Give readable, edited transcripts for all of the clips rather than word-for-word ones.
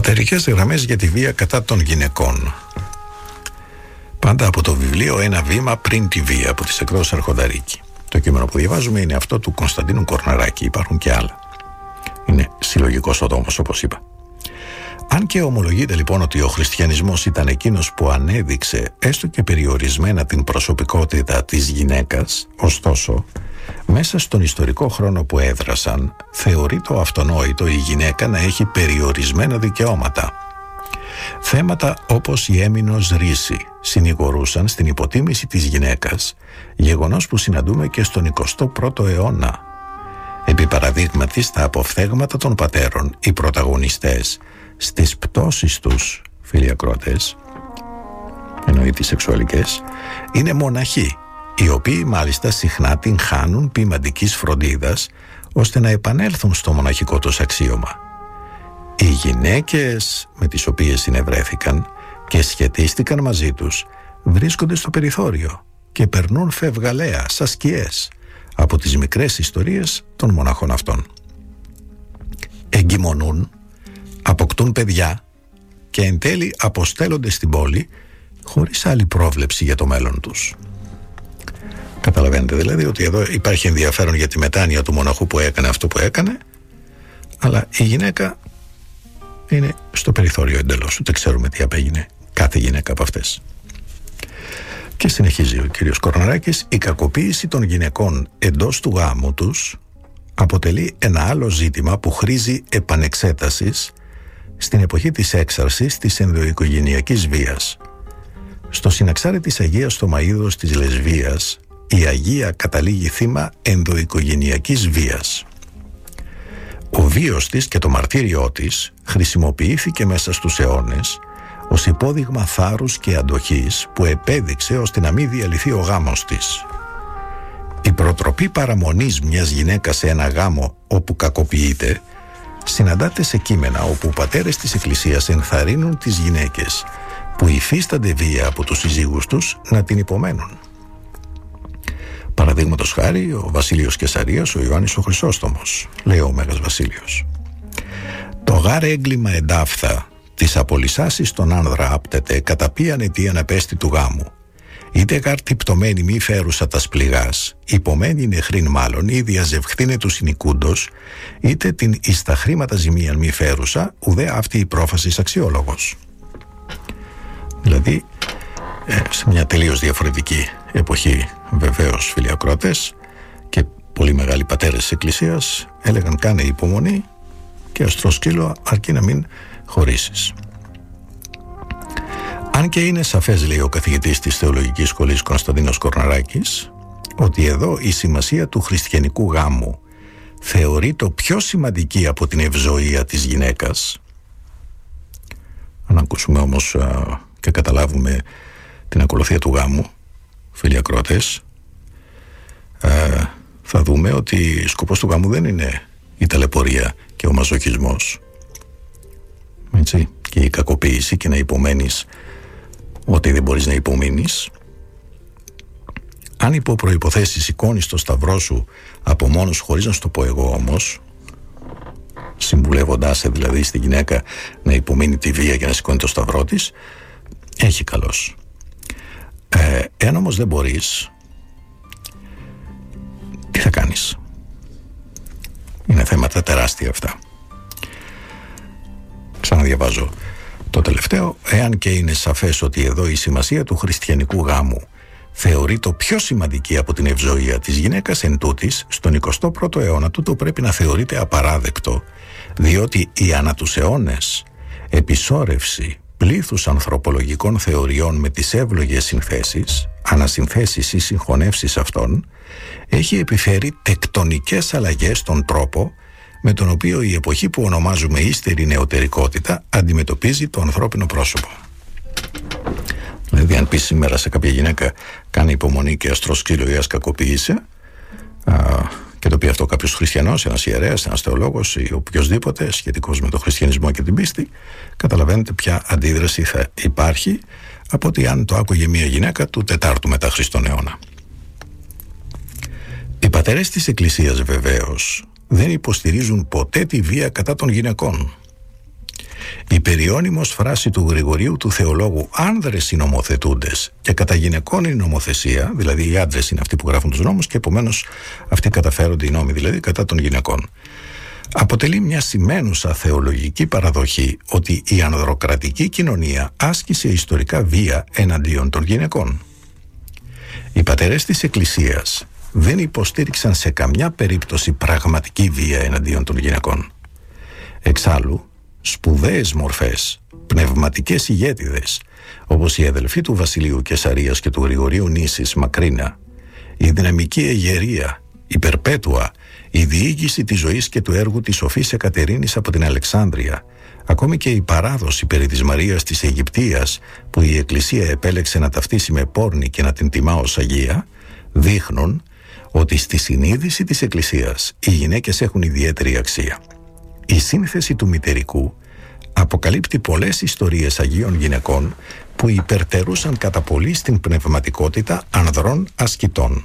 Πατερικές γραμμές για τη βία κατά των γυναικών. Πάντα από το βιβλίο «Ένα βήμα πριν τη βία» από τις εκδόσεις Αρχονταρίκη. Το κείμενο που διαβάζουμε είναι αυτό του Κωνσταντίνου Κορναράκη. Υπάρχουν και άλλα. Είναι συλλογικός ο τόμος, όπως είπα. Αν και ομολογείται λοιπόν ότι ο χριστιανισμός ήταν εκείνος που ανέδειξε έστω και περιορισμένα την προσωπικότητα της γυναίκας, ωστόσο, μέσα στον ιστορικό χρόνο που έδρασαν, θεωρεί το αυτονόητο η γυναίκα να έχει περιορισμένα δικαιώματα. Θέματα όπως η έμεινος ρίση συνηγορούσαν στην υποτίμηση της γυναίκας, γεγονός που συναντούμε και στον 21ο αιώνα. Επί παραδείγματι, στα αποφθέγματα των πατέρων, οι πρωταγωνιστές στις πτώσεις τους, φίλοι ακροατές, εννοεί τις σεξουαλικές, είναι μοναχοί, οι οποίοι μάλιστα συχνά την χάνουν ποιμαντικής φροντίδας ώστε να επανέλθουν στο μοναχικό τους αξίωμα. Οι γυναίκες με τις οποίες συνευρέθηκαν και σχετίστηκαν μαζί τους βρίσκονται στο περιθώριο και περνούν φευγαλέα σαν σκιές από τις μικρές ιστορίες των μοναχών αυτών. Εγκυμονούν, αποκτούν παιδιά και εν τέλει αποστέλλονται στην πόλη χωρίς άλλη πρόβλεψη για το μέλλον τους. Καταλαβαίνετε δηλαδή ότι εδώ υπάρχει ενδιαφέρον για τη μετάνοια του μοναχού που έκανε αυτό που έκανε, αλλά η γυναίκα είναι στο περιθώριο εντελώς. Ούτε ξέρουμε τι απέγινε κάθε γυναίκα από αυτές. Και συνεχίζει ο κύριος Κορναράκης: η κακοποίηση των γυναικών εντός του γάμου τους αποτελεί ένα άλλο ζήτημα που χρήζει επανεξέτασης στην εποχή της έξαρσης της ενδοοικογενειακής βίας. Στο συναξάρι της Αγίας Θωμαΐδος της Λεσβίας, η Αγία καταλήγει θύμα ενδοοικογενειακής βίας. Ο βίος της και το μαρτύριό της χρησιμοποιήθηκε μέσα στους αιώνες ως υπόδειγμα θάρρους και αντοχής που επέδειξε ώστε να μην διαλυθεί ο γάμος της. Η προτροπή παραμονής μιας γυναίκας σε ένα γάμο όπου κακοποιείται συναντάται σε κείμενα όπου οι πατέρες της Εκκλησίας ενθαρρύνουν τις γυναίκες που υφίστανται βία από τους συζύγους τους να την υπομένουν. Παραδείγματος χάρη ο Βασίλειος Κεσαρίας, ο Ιωάννης ο Χρυσόστομος, λέει ο Μέγας Βασίλειος: «Το γάρ έγκλημα εντάφθα της απολυσάσης των άνδρα άπτεται κατά ποιαν αιτίαν απέστη του γάμου. Είτε γάρ τυπτωμένη μη φέρουσα τας πληγάς, υπομένη νεχρήν μάλλον, ή διαζευχθήνε του συνοικούντος, είτε την εις τα χρήματα ζημίαν μη φέρουσα, ουδέ αυτή η πρόφασης αξιόλογος». Δηλαδή, σε μια τελείως διαφορετική εποχή, βεβαίως, φίλοι ακροατές, και πολύ μεγάλοι πατέρες της Εκκλησίας έλεγαν: κάνε υπομονή και αστρό σκύλο αρκεί να μην χωρίσεις. Αν και είναι σαφές, λέει ο καθηγητής της Θεολογικής Σχολής Κωνσταντίνος Κορναράκης, ότι εδώ η σημασία του χριστιανικού γάμου θεωρεί το πιο σημαντική από την ευζοία της γυναίκας. Αν ακούσουμε όμως και καταλάβουμε την ακολουθία του γάμου, φίλοι ακροατές, θα δούμε ότι σκοπός του γάμου δεν είναι η ταλαιπωρία και ο μαζοχισμός, έτσι, και η κακοποίηση και να υπομένεις ότι δεν μπορείς να υπομείνεις. Αν υπό προϋποθέσεις σηκώνεις το σταυρό σου από μόνος, χωρίς να σου το πω εγώ όμως, συμβουλεύοντάς σε δηλαδή στη γυναίκα να υπομείνει τη βία και να σηκώνει το σταυρό της, έχει καλώς. Εάν όμως δεν μπορείς, τι θα κάνεις? Είναι θέματα τεράστια αυτά. Ξαναδιαβάζω το τελευταίο: εάν και είναι σαφές ότι εδώ η σημασία του χριστιανικού γάμου θεωρεί το πιο σημαντική από την ευζοία της γυναίκας, εν τούτης, στον 21ο αιώνα τούτο πρέπει να θεωρείται απαράδεκτο, διότι η ανά τους αιώνες επισόρευση πλήθους ανθρωπολογικών θεωριών με τις εύλογες συνθέσεις, ανασυνθέσεις ή συγχωνεύσεις αυτών, έχει επιφέρει τεκτονικές αλλαγές στον τρόπο με τον οποίο η εποχή που ονομάζουμε ύστερη νεωτερικότητα αντιμετωπίζει το ανθρώπινο πρόσωπο. Δηλαδή, αν πεις σήμερα σε κάποια γυναίκα κάνει υπομονή και αστρό σκύλο ή ας κακοποιείσαι, και το πει αυτό κάποιος χριστιανός, ένας ιερέας, ένας θεολόγος ή οποιοσδήποτε σχετικός με τον χριστιανισμό και την πίστη, καταλαβαίνετε ποια αντίδραση θα υπάρχει από ότι αν το άκουγε μια γυναίκα του 4ου μετά Χριστόν αιώνα. Οι πατέρες της Εκκλησίας βεβαίως δεν υποστηρίζουν ποτέ τη βία κατά των γυναικών. Η περιώνυμος φράση του Γρηγορίου του Θεολόγου «Άνδρες οι νομοθετούντες και κατά γυναικών η νομοθεσία», δηλαδή οι άντρες είναι αυτοί που γράφουν τους νόμους και επομένως αυτοί καταφέρονται οι νόμοι δηλαδή κατά των γυναικών, αποτελεί μια σημαίνουσα θεολογική παραδοχή ότι η ανδροκρατική κοινωνία άσκησε ιστορικά βία εναντίον των γυναικών. Οι πατέρες της Εκκλησίας δεν υποστήριξαν σε καμιά περίπτωση πραγματική βία εναντίον των γυναικών. Εξάλλου, σπουδαίες μορφές, πνευματικές ηγέτιδες, όπως η αδελφή του Βασιλείου Κεσαρίας και του Γρηγορίου Νήσης Μακρίνα, η δυναμική Αιγερία, η Περπέτουα, η διοίκηση της ζωής και του έργου της Σοφής Εκατερίνης από την Αλεξάνδρεια, ακόμη και η παράδοση περί της Μαρίας της Αιγυπτίας που η Εκκλησία επέλεξε να ταυτίσει με πόρνη και να την τιμά ως Αγία, δείχνουν ότι στη συνείδηση της Εκκλησίας οι γυναίκες έχουν ιδιαίτερη αξία. Η σύνθεση του μητερικού αποκαλύπτει πολλές ιστορίες Αγίων γυναικών που υπερτερούσαν κατά πολύ στην πνευματικότητα ανδρών ασκητών.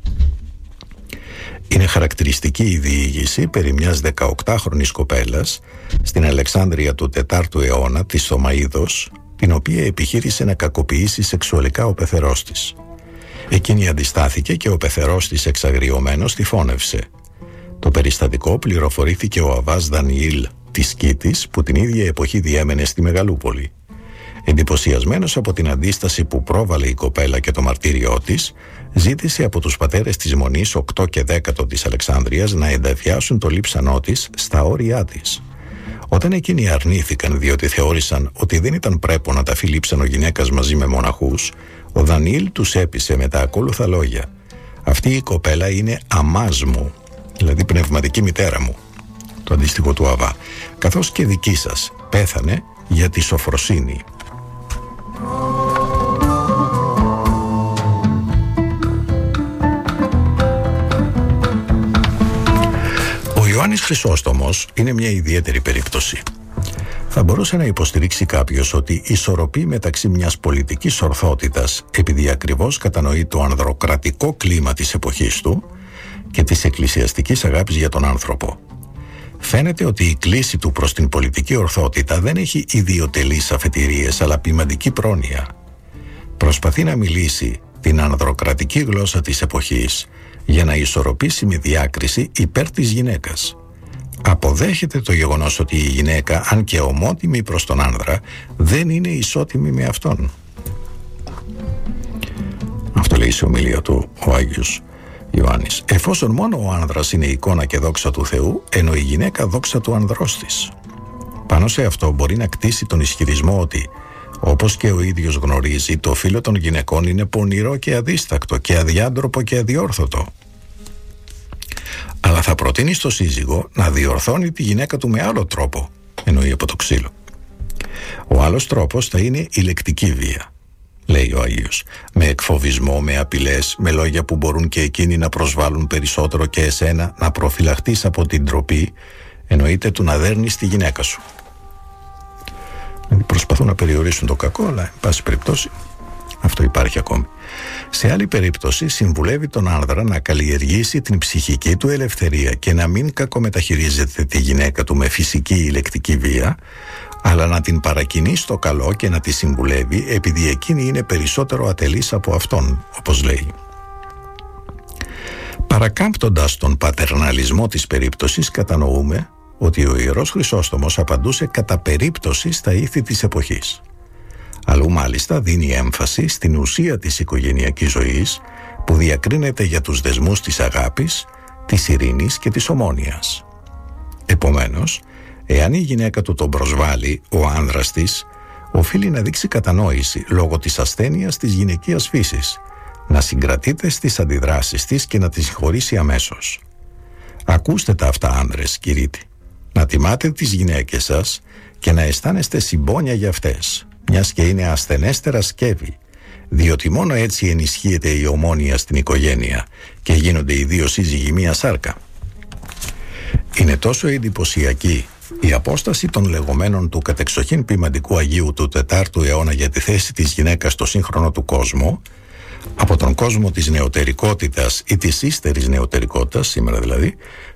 Είναι χαρακτηριστική η διήγηση περί μιας 18χρονης κοπέλας στην Αλεξάνδρεια του 4ου αιώνα, της Θωμαΐδος, την οποία επιχείρησε να κακοποιήσει σεξουαλικά ο πεθερός της. Εκείνη αντιστάθηκε και ο πεθερός της εξαγριωμένος τη φώνευσε. Το περιστατικό πληροφορήθηκε ο Αββάς Δανιήλ της Κήτης, που την ίδια εποχή διέμενε στη Μεγαλούπολη. Εντυπωσιασμένος από την αντίσταση που πρόβαλε η κοπέλα και το μαρτύριό της, ζήτησε από τους πατέρες της Μονής 8 και 10 της Αλεξάνδρειας να ενταφιάσουν το λείψανό της στα όρια της. Όταν εκείνοι αρνήθηκαν διότι θεώρησαν ότι δεν ήταν πρέπον να ταφεί λείψανο γυναίκας μαζί με μοναχούς, ο Δανιήλ τους έπεισε με τα ακόλουθα λόγια: «Αυτή η κοπέλα είναι αμάς μου, δηλαδή πνευματική μητέρα μου», το αντίστοιχο του Αββά, καθώς και δική σας, πέθανε για τη σοφροσύνη. Ο Ιωάννης Χρυσόστομος είναι μια ιδιαίτερη περίπτωση. Θα μπορούσε να υποστηρίξει κάποιος ότι η ισορροπή μεταξύ μιας πολιτικής ορθότητας, επειδή ακριβώς κατανοεί το ανδροκρατικό κλίμα της εποχής του, και της εκκλησιαστικής αγάπης για τον άνθρωπο. Φαίνεται ότι η κλίση του προς την πολιτική ορθότητα δεν έχει ιδιοτελείς αφετηρίες, αλλά ποιμαντική πρόνοια. Προσπαθεί να μιλήσει την ανδροκρατική γλώσσα της εποχής για να ισορροπήσει με διάκριση υπέρ της γυναίκας. Αποδέχεται το γεγονός ότι η γυναίκα, αν και ομότιμη προς τον άνδρα, δεν είναι ισότιμη με αυτόν. Αυτό λέει σε ομιλία του ο Άγιος Ιωάννης. Εφόσον μόνο ο άνδρας είναι εικόνα και δόξα του Θεού, ενώ η γυναίκα δόξα του ανδρός της. Πάνω σε αυτό μπορεί να κτίσει τον ισχυρισμό ότι, όπως και ο ίδιος γνωρίζει, το φύλο των γυναικών είναι πονηρό και αδίστακτο και αδιάντροπο και αδιόρθωτο. Αλλά θα προτείνει στο σύζυγο να διορθώνει τη γυναίκα του με άλλο τρόπο, εννοεί από το ξύλο. Ο άλλος τρόπος θα είναι η λεκτική βία, λέει ο Άγιος, με εκφοβισμό, με απειλές, με λόγια που μπορούν και εκείνοι να προσβάλλουν περισσότερο και εσένα να προφυλαχτείς από την ντροπή, εννοείται του να δέρνεις τη γυναίκα σου. Προσπαθούν να περιορίσουν το κακό, αλλά εν πάση περιπτώσει αυτό υπάρχει ακόμη. Σε άλλη περίπτωση συμβουλεύει τον άνδρα να καλλιεργήσει την ψυχική του ελευθερία και να μην κακομεταχειρίζεται τη γυναίκα του με φυσική ή λεκτική βία, αλλά να την παρακινεί στο καλό και να τη συμβουλεύει επειδή εκείνη είναι περισσότερο ατελής από αυτόν, όπως λέει. Παρακάμπτοντας τον πατερναλισμό της περίπτωσης, κατανοούμε ότι ο Ιερός Χρυσόστομος απαντούσε κατά περίπτωση στα ήθη της εποχής. Αλλού μάλιστα δίνει έμφαση στην ουσία της οικογενειακής ζωής που διακρίνεται για τους δεσμούς της αγάπης, της ειρήνης και της ομόνοιας. Επομένως, εάν η γυναίκα του τον προσβάλλει, ο άνδρας της οφείλει να δείξει κατανόηση λόγω της ασθένειας της γυναικείας φύσης, να συγκρατείται στις αντιδράσεις της και να τη συγχωρήσει αμέσως. Ακούστε τα αυτά, άνδρες, κηρύττει. Να τιμάτε τις γυναίκες σας και να αισθάνεστε συμπόνια για αυτές, μιας και είναι ασθενέστερα σκεύη, διότι μόνο έτσι ενισχύεται η ομόνοια στην οικογένεια και γίνονται οι δύο σύζυγοι μία σάρκα. Είναι τόσο εντυπωσιακή η απόσταση των λεγόμενων του κατεξοχήν ποιμαντικού Αγίου του 4ου αιώνα για τη θέση της γυναίκας στο σύγχρονο του κόσμο, από τον κόσμο της νεωτερικότητας ή της ύστερης νεωτερικότητας, σήμερα δηλαδή,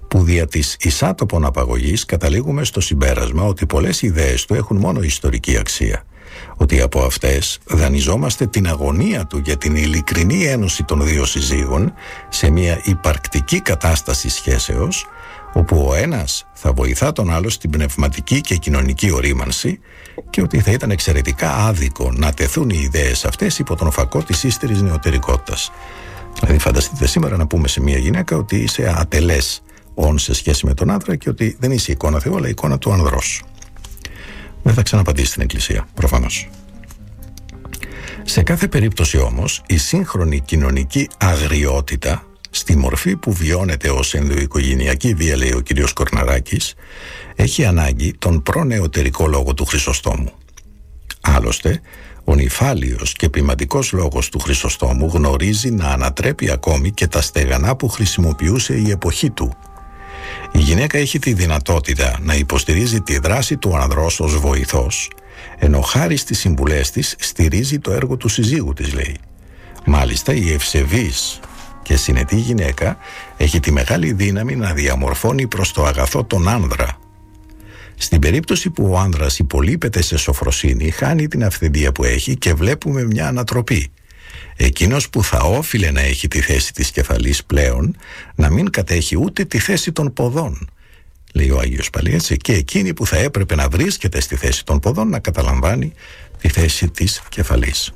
που δια της εισάτοπων απαγωγής καταλήγουμε στο συμπέρασμα ότι πολλές ιδέες του έχουν μόνο ιστορική αξία, ότι από αυτές δανειζόμαστε την αγωνία του για την ειλικρινή ένωση των δύο συζύγων σε μια υπαρκτική κατάσταση σχέσεως, όπου ο ένας θα βοηθά τον άλλο στην πνευματική και κοινωνική ορίμανση, και ότι θα ήταν εξαιρετικά άδικο να τεθούν οι ιδέες αυτές υπό τον φακό της ύστερης νεωτερικότητας. Δηλαδή φανταστείτε σήμερα να πούμε σε μια γυναίκα ότι είσαι ατελές όν σε σχέση με τον άντρα και ότι δεν είσαι εικόνα Θεού αλλά εικόνα του ανδρός. Δεν θα ξαναπατήσει στην Εκκλησία, προφανώς. Σε κάθε περίπτωση όμως, η σύγχρονη κοινωνική αγριότητα, στη μορφή που βιώνεται ως ενδοοικογενειακή βία, λέει ο κ. Κορναράκης, έχει ανάγκη τον προνεωτερικό λόγο του Χρυσοστόμου. Άλλωστε, ο νυφάλιος και ποιμαντικός λόγος του Χρυσοστόμου γνωρίζει να ανατρέπει ακόμη και τα στεγανά που χρησιμοποιούσε η εποχή του. Η γυναίκα έχει τη δυνατότητα να υποστηρίζει τη δράση του ανδρός ως βοηθός, ενώ χάρη στις συμβουλές της στηρίζει το έργο του συζύγου της, λέει. Μάλιστα, η ευσεβής και συνετή γυναίκα έχει τη μεγάλη δύναμη να διαμορφώνει προς το αγαθό τον άνδρα. Στην περίπτωση που ο άνδρας υπολείπεται σε σοφροσύνη, χάνει την αυθεντία που έχει και βλέπουμε μια ανατροπή. Εκείνος που θα όφιλε να έχει τη θέση της κεφαλής πλέον, να μην κατέχει ούτε τη θέση των ποδών, λέει ο Άγιος πάλι έτσι, και εκείνη που θα έπρεπε να βρίσκεται στη θέση των ποδών να καταλαμβάνει τη θέση της κεφαλής.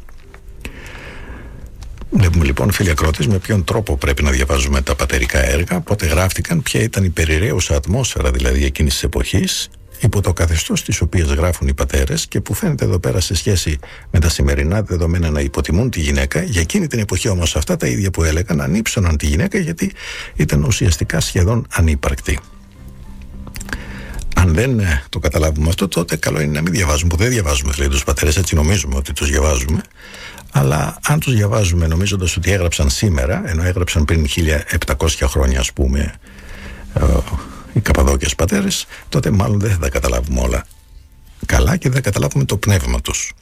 Βλέπουμε λοιπόν, φίλοι ακρότες, με ποιον τρόπο πρέπει να διαβάζουμε τα πατερικά έργα, πότε γράφτηκαν, ποια ήταν η περιραίουσα ατμόσφαιρα δηλαδή εκείνης της εποχής, υπό το καθεστώς τις οποίες γράφουν οι πατέρες, και που φαίνεται εδώ πέρα σε σχέση με τα σημερινά δεδομένα να υποτιμούν τη γυναίκα. Για εκείνη την εποχή όμως αυτά τα ίδια που έλεγαν ανύψωναν τη γυναίκα, γιατί ήταν ουσιαστικά σχεδόν ανύπαρκτη. Αν δεν το καταλάβουμε αυτό, τότε καλό είναι να μην διαβάζουμε, που δεν διαβάζουμε δηλαδή τους πατέρες, έτσι νομίζουμε ότι τους διαβάζουμε. Αλλά αν τους διαβάζουμε νομίζοντας ότι έγραψαν σήμερα, ενώ έγραψαν πριν 1700 χρόνια, ας πούμε, οι Καπαδόκιες πατέρες, τότε μάλλον δεν θα τα καταλάβουμε όλα καλά και δεν θα καταλάβουμε το πνεύμα τους.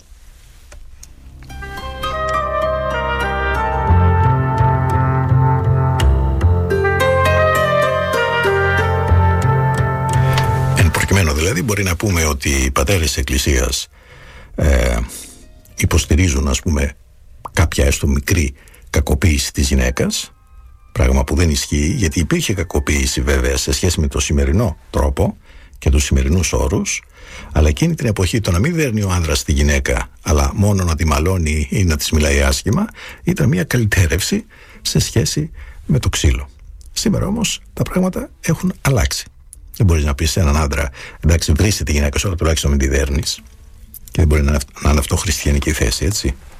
Εν προκειμένου δηλαδή μπορεί να πούμε ότι οι πατέρες της Εκκλησίας υποστηρίζουν, ας πούμε, κάποια έστω μικρή κακοποίηση της γυναίκας, πράγμα που δεν ισχύει, γιατί υπήρχε κακοποίηση βέβαια σε σχέση με το σημερινό τρόπο και τους σημερινούς όρους, αλλά εκείνη την εποχή το να μην δέρνει ο άνδρας τη γυναίκα αλλά μόνο να τη μαλώνει ή να της μιλάει άσχημα ήταν μια καλυτέρευση σε σχέση με το ξύλο. Σήμερα όμως τα πράγματα έχουν αλλάξει. Δεν μπορείς να πεις σε έναν άντρα, εντάξει, βρίσκει τη γυναίκα σου, αλλά τουλάχιστον μην τη δέρνεις, και δεν μπορεί να είναι αυτό χριστιανική θέση, έτσι.